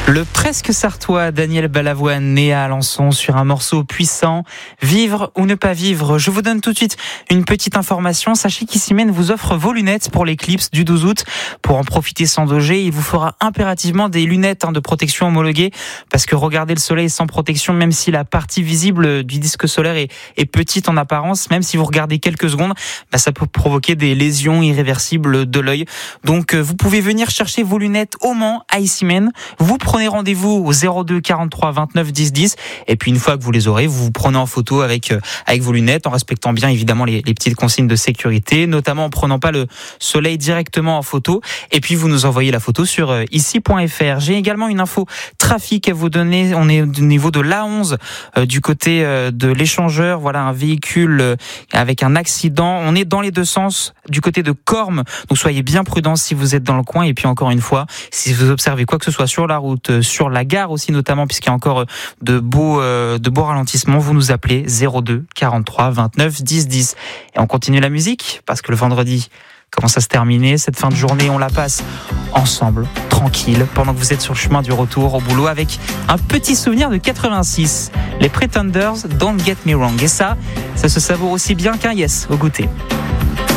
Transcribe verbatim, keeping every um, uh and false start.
Le presque sartois Daniel Balavoine, né à Alençon sur un morceau puissant. Vivre ou ne pas vivre. Je vous donne tout de suite une petite information. Sachez qu'Issimène vous offre vos lunettes pour l'éclipse du douze août. Pour en profiter sans danger, il vous fera impérativement des lunettes de protection homologuées, parce que regarder le soleil sans protection, même si la partie visible du disque solaire est, est petite en apparence, même si vous regardez quelques secondes, bah ça peut provoquer des lésions irréversibles de l'œil. Donc vous pouvez venir chercher vos lunettes au Mans, à Issimène. Vous prenez rendez-vous au zéro deux quarante-trois vingt-neuf dix dix, et puis une fois que vous les aurez, vous vous prenez en photo avec avec vos lunettes, en respectant bien évidemment les, les petites consignes de sécurité, notamment en prenant pas le soleil directement en photo, et puis vous nous envoyez la photo sur ici point f r. J'ai également une info trafic à vous donner. On est au niveau de l'A onze, euh, du côté euh, de l'échangeur. Voilà un véhicule euh, avec un accident. On est dans les deux sens du côté de Corme, donc soyez bien prudents si vous êtes dans le coin. Et puis encore une fois, si vous observez quoi que ce soit sur la route, euh, sur la gare aussi notamment, puisqu'il y a encore euh, de beaux euh, de beaux ralentissements, vous nous appelez zéro deux quarante-trois vingt-neuf dix dix. Et on continue la musique, parce que le vendredi commence à se terminer. Cette fin de journée, on la passe ensemble, tranquille, pendant que vous êtes sur le chemin du retour au boulot, avec un petit souvenir de quatre-vingt-six. Les Pretenders, Don't Get Me Wrong. Et ça, ça se savoure aussi bien qu'un yes au goûter.